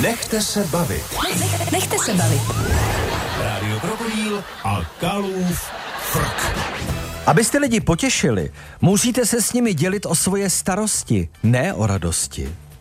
Nechte se bavit. Nechte se bavit. Rádio Krokodýl a Kalův frk. Abyste lidi potěšili, musíte se s nimi dělit o svoje starosti, ne o radosti.